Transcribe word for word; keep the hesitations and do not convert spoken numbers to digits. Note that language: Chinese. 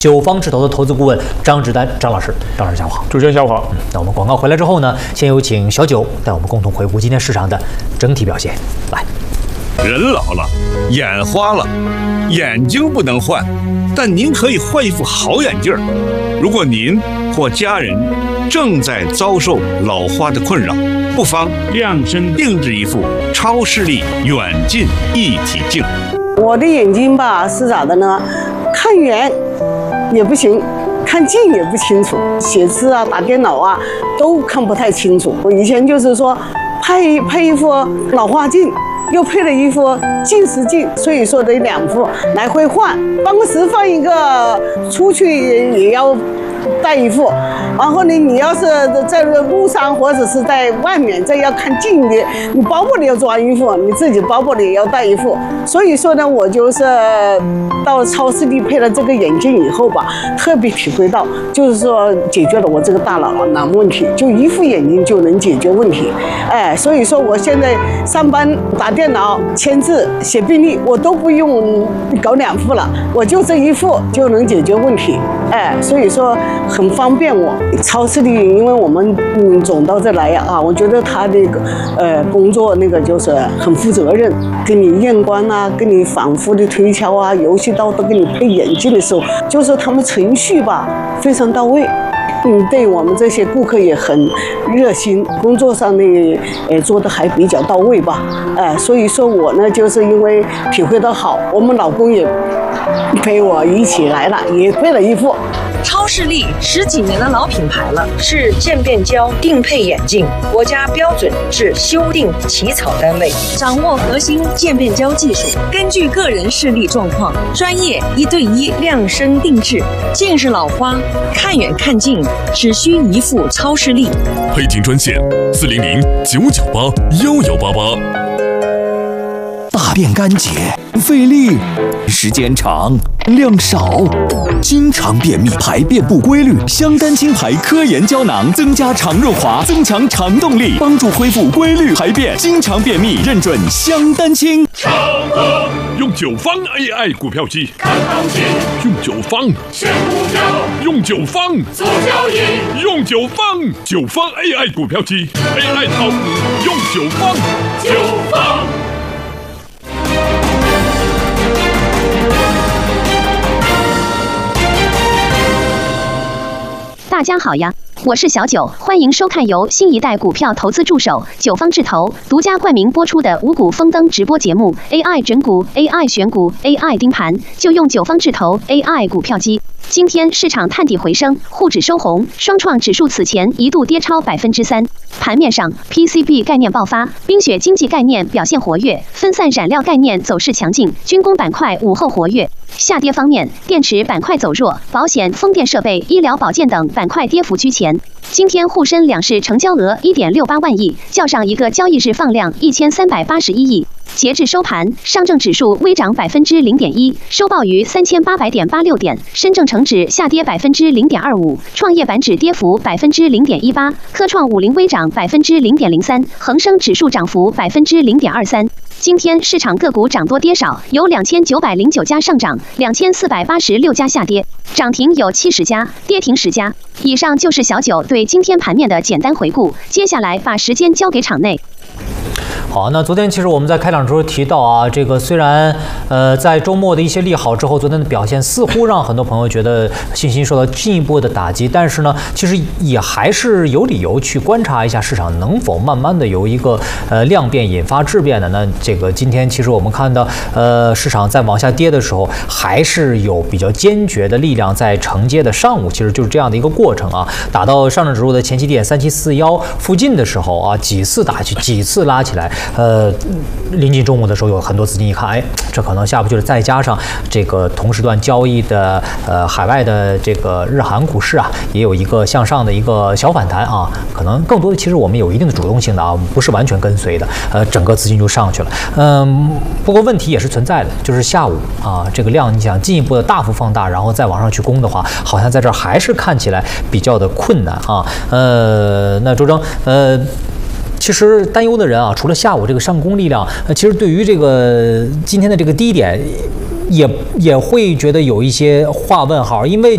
九方智投的投资顾问张志丹张老师，张老师下午好。 主持人下午好。 嗯，那我们广告回来之后呢，先有请小九带我们共同回顾今天市场的整体表现。来， 人老了，眼花了，眼睛不能换，但您可以换一副好眼镜。如果您或家人正在遭受老花的困扰，不妨量身定制一副超视力远近一体镜。 我的眼睛吧是咋的呢？看远也不行，看近也不清楚，写字啊、打电脑啊都看不太清楚。我以前就是说配配一副老花镜，又配了一副近视镜，所以说得两副来回换。办公室放一个，出去也要带一副。然后呢，你要是在路上或者是在外面，这要看近的，你包包里要装一副，你自己包包里也要带一副。所以说呢，我就是到超市里配了这个眼镜以后吧，特别体会到，就是说解决了我这个大脑囊问题，就一副眼镜就能解决问题。哎，所以说我现在上班打电脑、签字、写病历，我都不用搞两副了，我就这一副就能解决问题。哎，所以说很方便我。超市里，因为我们嗯总到这来呀啊，我觉得他那个呃工作那个就是很负责任，给你验光啊，给你反复的推敲啊，游戏刀都给你配眼镜的时候，就是他们程序吧非常到位。嗯，对我们这些顾客也很热心，工作上呢，呃，做的还比较到位吧，哎、呃，所以说我呢，就是因为体会到好，我们老公也陪我一起来了，也配了一副。 超视力十几年的老品牌了，是渐变焦定配眼镜，国家标准是修订起草单位，掌握核心渐变焦技术，根据个人视力状况，专业一对一量身定制。近视老花，看远看近，只需一副超视力。 配镜专线：四零零九九八幺幺八八。 大便干结，费力，时间长，量少，经常便秘，排便不规律。香丹清排科研胶囊增加肠润滑，增强肠动力，帮助恢复规律排便。经常便秘，认准香丹清。 长乐用九方 A I 股票机看行情，用九方选股票，用九方做交易，用九方九方 A I 股票机 A I 炒股用九方九方。 大家好呀，我是小九，欢迎收看由新一代股票投资助手九方智投独家冠名播出的五股丰登直播节目 A I 整股 A I 选股 A I 盯盘，就用九方智投 A I 股票机。今天市场探底回升，沪指收红，双创指数此前一度跌超百分之三。盘面上 ，P C B 概念爆发，冰雪经济概念表现活跃，分散燃料概念走势强劲，军工板块午后活跃。下跌方面，电池板块走弱，保险、风电设备、医疗保健等板块跌幅居前。今天沪深两市成交额 一点六八万亿，较上一个交易日放量一千三百八十一亿。截至收盘，上证指数微涨百分之零点一，收报于三千八百点八六点；深证成指下跌百分之零点二五，创业板指跌幅百分之零点一八，科创五零微涨百分之零点零三，恒生指数涨幅百分之零点二三。今天市场个股涨多跌少，有两千九百零九家上涨，两千四百八十六家下跌，涨停有七十家，跌停十家。以上就是小九对今天盘面的简单回顾，接下来把时间交给场内。 好，那昨天其实我们在开场的时候提到啊，这个虽然呃在周末的一些利好之后，昨天的表现似乎让很多朋友觉得信心受到进一步的打击，但是呢，其实也还是有理由去观察一下市场能否慢慢的由一个呃量变引发质变的。那这个今天其实我们看到呃市场在往下跌的时候，还是有比较坚决的力量在承接的上午，其实就是这样的一个过程啊。打到上证指数的前期点三七四幺附近的时候啊，几次打起，几次拉起来。呃，临近中午的时候，有很多资金一看，哎，这可能下不去了。再加上这个同时段交易的呃海外的这个日韩股市啊，也有一个向上的一个小反弹啊，可能更多的其实我们有一定的主动性的啊，不是完全跟随的，呃，整个资金就上去了。嗯，不过问题也是存在的，就是下午啊，这个量你想进一步的大幅放大，然后再往上去攻的话，好像在这儿还是看起来比较的困难啊。呃，那周征，呃。其实担忧的人啊，除了下午这个上攻力量，呃，其实对于这个今天的这个低点，也也会觉得有一些画问号，因为